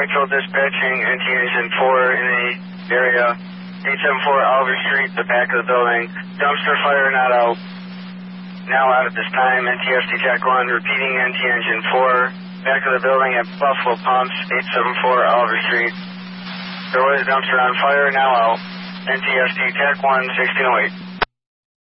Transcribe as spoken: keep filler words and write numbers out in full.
Whiteville dispatching N T Engine four in the area, eight seven four Oliver Street, the back of the building. Dumpster fire not out. Now out at this time, N T S D Tech one, repeating N T Engine four, back of the building at Buffalo Pumps, eight seven four Oliver Street. There was a dumpster on fire, now out. N T S D Tech one, sixteen oh eight.